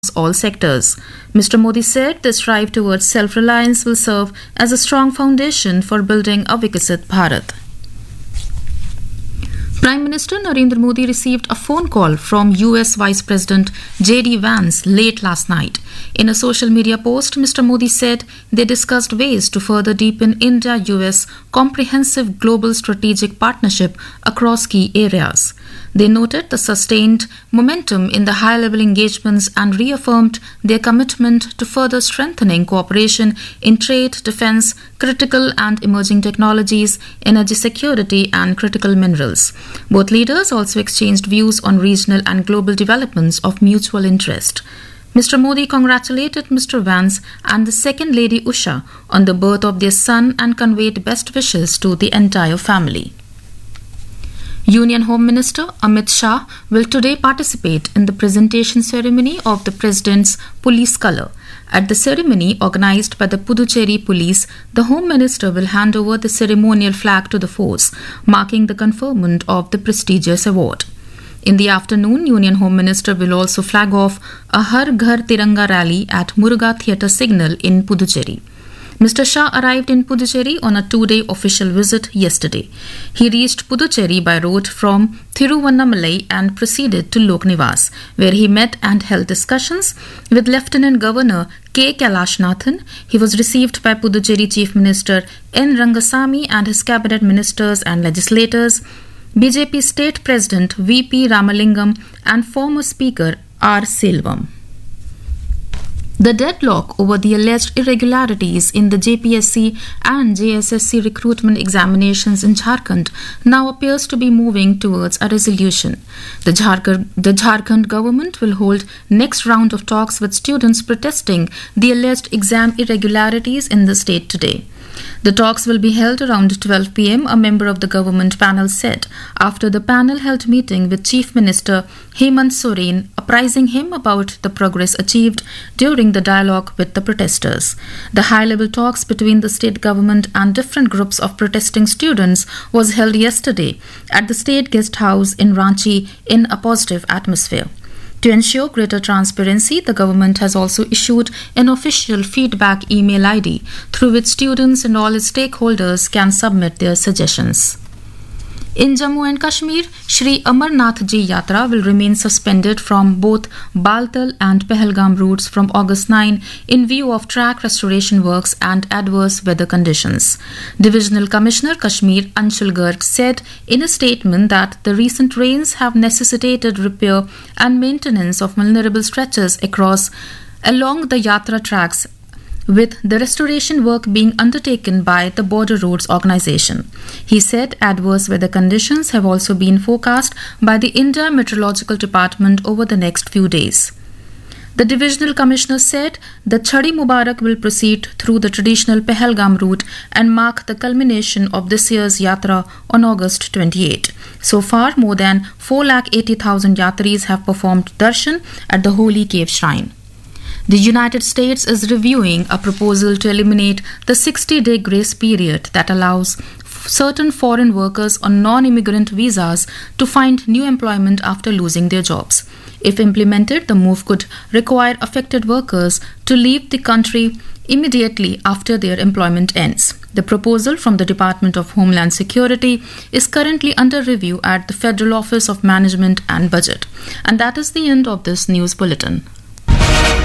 all sectors. Mr. Modi said the strive towards self-reliance will serve as a strong foundation for building a Viksit Bharat. Prime Minister Narendra Modi received a phone call from US Vice President J.D. Vance late last night. In a social media post, Mr. Modi said they discussed ways to further deepen India-US comprehensive global strategic partnership across key areas. They noted the sustained momentum in the high-level engagements and reaffirmed their commitment to further strengthening cooperation in trade, defense, critical and emerging technologies, energy security and critical minerals. Both leaders also exchanged views on regional and global developments of mutual interest. Mr. Modi congratulated Mr. Vance and the Second Lady Usha on the birth of their son and conveyed best wishes to the entire family. Union Home Minister Amit Shah will today participate in the presentation ceremony of the President's Police Colour. At the ceremony organised by the Puducherry Police, the Home Minister will hand over the ceremonial flag to the force, marking the conferment of the prestigious award. In the afternoon, Union Home Minister will also flag off a Har Ghar Tiranga rally at Muruga Theatre Signal in Puducherry. Mr. Shah arrived in Puducherry on a two-day official visit yesterday. He reached Puducherry by road from Thiruvannamalai and proceeded to Lok Nivas, where he met and held discussions with Lieutenant Governor K. Kailashnathan. He was received by Puducherry Chief Minister N. Rangasamy and his cabinet ministers and legislators, BJP State President V.P. Ramalingam and former Speaker R. Selvam. The deadlock over the alleged irregularities in the JPSC and JSSC recruitment examinations in Jharkhand now appears to be moving towards a resolution. The Jharkhand government will hold next round of talks with students protesting the alleged exam irregularities in the state today. The talks will be held around 12 p.m., a member of the government panel said, after the panel held meeting with Chief Minister Hemant Soren, apprising him about the progress achieved during the dialogue with the protesters. The high-level talks between the state government and different groups of protesting students was held yesterday at the State Guest House in Ranchi in a positive atmosphere. To ensure greater transparency, the government has also issued an official feedback email ID through which students and all its stakeholders can submit their suggestions. In Jammu and Kashmir, Shri Amarnath Ji Yatra will remain suspended from both Baltal and Pahalgam routes from August 9 in view of track restoration works and adverse weather conditions. Divisional Commissioner Kashmir Anshul Garg said in a statement that the recent rains have necessitated repair and maintenance of vulnerable stretches along the Yatra tracks, with the restoration work being undertaken by the Border Roads Organisation. He said adverse weather conditions have also been forecast by the India Meteorological Department over the next few days. The Divisional Commissioner said the Chhadi Mubarak will proceed through the traditional Pahalgam route and mark the culmination of this year's Yatra on August 28. So far, more than 480,000 Yatris have performed darshan at the Holy Cave Shrine. The United States is reviewing a proposal to eliminate the 60-day grace period that allows certain foreign workers on non-immigrant visas to find new employment after losing their jobs. If implemented, the move could require affected workers to leave the country immediately after their employment ends. The proposal from the Department of Homeland Security is currently under review at the Federal Office of Management and Budget. And that is the end of this news bulletin.